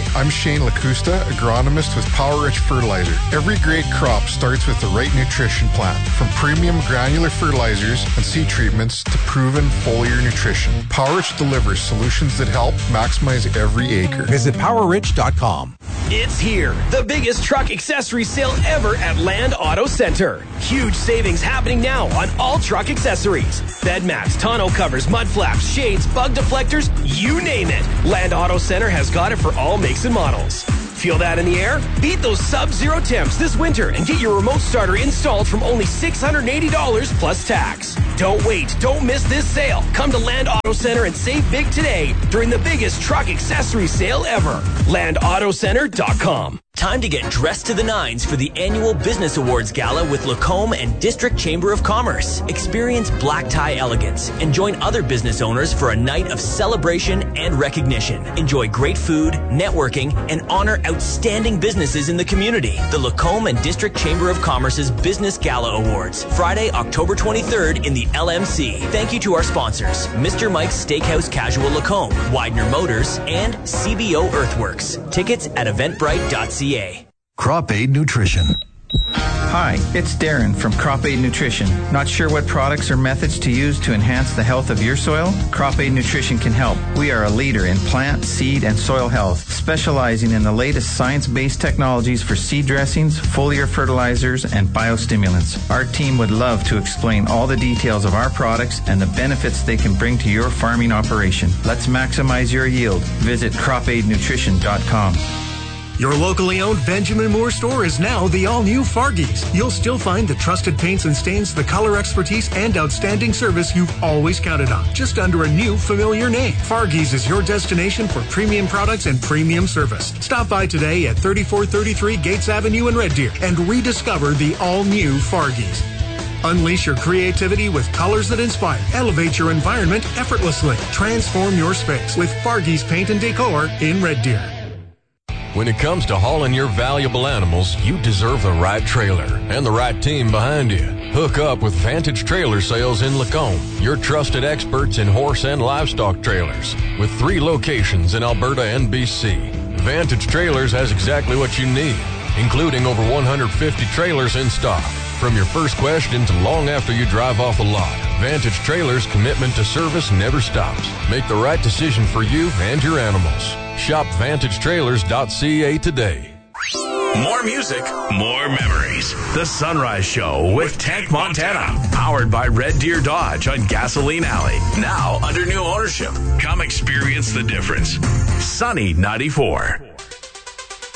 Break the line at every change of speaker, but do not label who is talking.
I'm Shane Lacusta, agronomist with Power Rich Fertilizer. Every great crop starts with the right nutrition plan, from premium granular fertilizers and seed treatments to proven foliar nutrition. Power Rich delivers solutions that help maximize every acre.
Visit PowerRich.com.
It's here, the biggest truck accessory sale ever at Land Auto Center. Huge savings happening now on all truck accessories. Bed mats, tonneau covers, mud flaps, shades, bug deflectors, you name it. Land Auto Center has got it for all makes and models. Feel that in the air? Beat those sub-zero temps this winter and get your remote starter installed from only $680 plus tax. Don't wait. Don't miss this sale. Come to Land Auto Center and save big today during the biggest truck accessory sale ever. LandAutoCenter.com.
Time to get dressed to the nines for the annual Business Awards Gala with Lacombe and District Chamber of Commerce. Experience black tie elegance and join other business owners for a night of celebration and recognition. Enjoy great food, networking, and honor outstanding businesses in the community. The Lacombe and District Chamber of Commerce's Business Gala Awards, Friday, October 23rd in the LMC. Thank you to our sponsors, Mr. Mike's Steakhouse Casual Lacombe, Widener Motors, and CBO Earthworks. Tickets at eventbrite.ca.
Crop Aid Nutrition.
Hi, it's Darren from Crop Aid Nutrition. Not sure what products or methods to use to enhance the health of your soil? Crop Aid Nutrition can help. We are a leader in plant, seed, and soil health, specializing in the latest science-based technologies for seed dressings, foliar fertilizers, and biostimulants. Our team would love to explain all the details of our products and the benefits they can bring to your farming operation. Let's maximize your yield. Visit cropaidnutrition.com.
Your locally owned Benjamin Moore store is now the all-new Fargies. You'll still find the trusted paints and stains, the color expertise, and outstanding service you've always counted on, just under a new familiar name. Fargies is your destination for premium products and premium service. Stop by today at 3433 Gates Avenue in Red Deer and rediscover the all-new Fargies. Unleash your creativity with colors that inspire. Elevate your environment effortlessly. Transform your space with Fargies Paint and Decor in Red Deer.
When it comes to hauling your valuable animals, you deserve the right trailer and the right team behind you. Hook up with Vantage Trailer Sales in Lacombe, your trusted experts in horse and livestock trailers, with 3 locations in Alberta and BC. Vantage Trailers has exactly what you need, including over 150 trailers in stock. From your first question to long after you drive off the lot, Vantage Trailers' commitment to service never stops. Make the right decision for you and your animals. Shop VantageTrailers.ca today.
More music, more memories. The Sunrise Show with Tank Montana. Powered by Red Deer Dodge on Gasoline Alley. Now under new ownership. Come experience the difference. Sunny 94.